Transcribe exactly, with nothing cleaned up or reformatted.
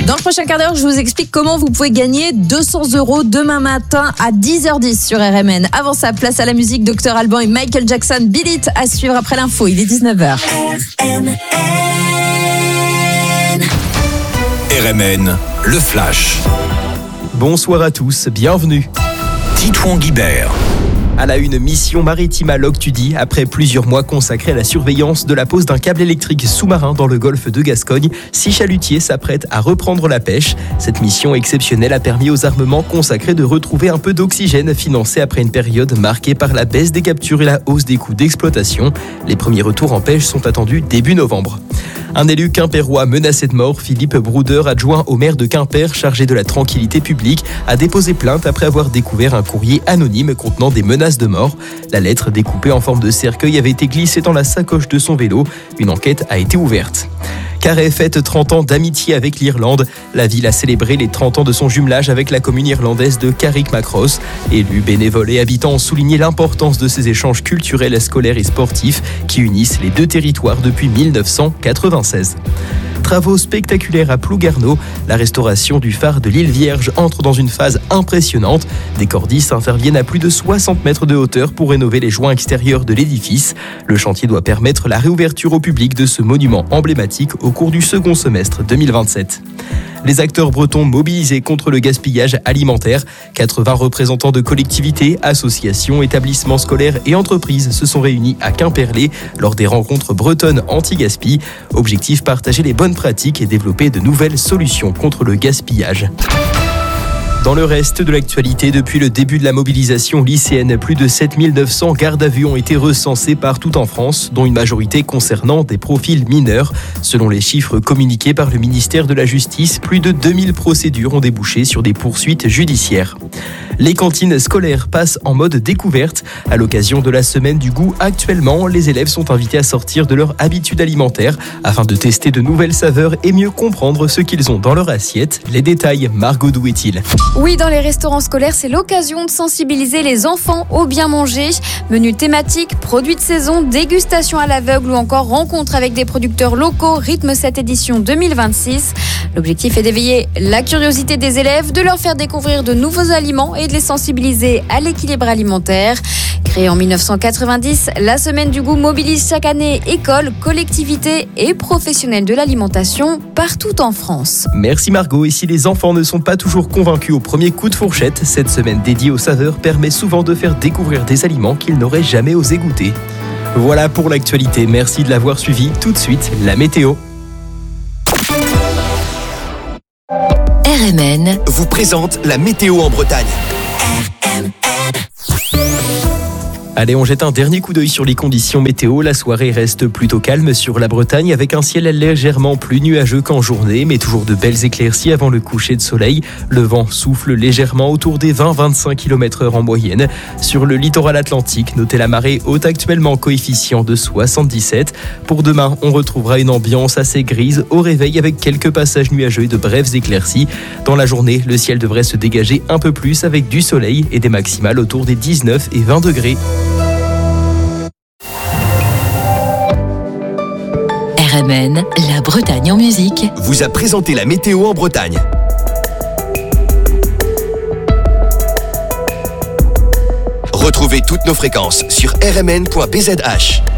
Dans le prochain quart d'heure, je vous explique comment vous pouvez gagner deux cents euros demain matin à dix heures dix sur R M N. Avant ça, place à la musique, docteur Alban et Michael Jackson, Beat It, à suivre après l'info. Il est dix-neuf heures. R M N. R M N, le flash. Bonsoir à tous, bienvenue. Titouan Guibert. À la une, mission maritime à Loctudy, après plusieurs mois consacrés à la surveillance de la pose d'un câble électrique sous-marin dans le golfe de Gascogne, six chalutiers s'apprêtent à reprendre la pêche. Cette mission exceptionnelle a permis aux armements consacrés de retrouver un peu d'oxygène financé après une période marquée par la baisse des captures et la hausse des coûts d'exploitation. Les premiers retours en pêche sont attendus début novembre. Un élu quimpérois menacé de mort, Philippe Brouder, adjoint au maire de Quimper chargé de la tranquillité publique, a déposé plainte après avoir découvert un courrier anonyme contenant des menaces de mort. La lettre, découpée en forme de cercueil, avait été glissée dans la sacoche de son vélo. Une enquête a été ouverte. Carhaix fête trente ans d'amitié avec l'Irlande. La ville a célébré les trente ans de son jumelage avec la commune irlandaise de Carrickmacross. Élus, bénévoles et habitants ont souligné l'importance de ces échanges culturels, scolaires et sportifs qui unissent les deux territoires depuis mille neuf cent quatre-vingt-seize. Travaux spectaculaires à Plouguerneau. La restauration du phare de l'île Vierge entre dans une phase impressionnante. Des cordistes interviennent à plus de soixante mètres de hauteur pour rénover les joints extérieurs de l'édifice. Le chantier doit permettre la réouverture au public de ce monument emblématique au cours du second semestre deux mille vingt-sept. Les acteurs bretons mobilisés contre le gaspillage alimentaire. quatre-vingts représentants de collectivités, associations, établissements scolaires et entreprises se sont réunis à Quimperlé lors des rencontres bretonnes anti-gaspi. Objectif, partager les bonnes pratiques et développer de nouvelles solutions contre le gaspillage. Dans le reste de l'actualité, depuis le début de la mobilisation lycéenne, plus de sept mille neuf cents gardes à vue ont été recensés partout en France, dont une majorité concernant des profils mineurs. Selon les chiffres communiqués par le ministère de la Justice, plus de deux mille procédures ont débouché sur des poursuites judiciaires. Les cantines scolaires passent en mode découverte. À l'occasion de la semaine du goût, actuellement, les élèves sont invités à sortir de leur habitude alimentaire afin de tester de nouvelles saveurs et mieux comprendre ce qu'ils ont dans leur assiette. Les détails, Margot Douet-il. Oui, dans les restaurants scolaires, c'est l'occasion de sensibiliser les enfants au bien manger. Menus thématiques, produits de saison, dégustation à l'aveugle ou encore rencontre avec des producteurs locaux rythme cette édition deux mille vingt-six. L'objectif est d'éveiller la curiosité des élèves, de leur faire découvrir de nouveaux aliments et de les sensibiliser à l'équilibre alimentaire. Créée en mille neuf cent quatre-vingt-dix, la Semaine du goût mobilise chaque année écoles, collectivités et professionnels de l'alimentation partout en France. Merci Margot. Et si les enfants ne sont pas toujours convaincus au premier coup de fourchette, cette semaine dédiée aux saveurs permet souvent de faire découvrir des aliments qu'ils n'auraient jamais osé goûter. Voilà pour l'actualité. Merci de l'avoir suivi. Tout de suite, la météo. R M N vous présente la météo en Bretagne. Allez, on jette un dernier coup d'œil sur les conditions météo. La soirée reste plutôt calme sur la Bretagne avec un ciel légèrement plus nuageux qu'en journée, mais toujours de belles éclaircies avant le coucher de soleil. Le vent souffle légèrement autour des vingt à vingt-cinq kilomètres heure en moyenne. Sur le littoral atlantique, notez la marée haute actuellement coefficient de soixante-dix-sept. Pour demain, on retrouvera une ambiance assez grise au réveil avec quelques passages nuageux et de brèves éclaircies. Dans la journée, le ciel devrait se dégager un peu plus avec du soleil et des maximales autour des dix-neuf et vingt degrés. R M N, la Bretagne en musique, vous a présenté la météo en Bretagne. Retrouvez toutes nos fréquences sur r m n point b z h.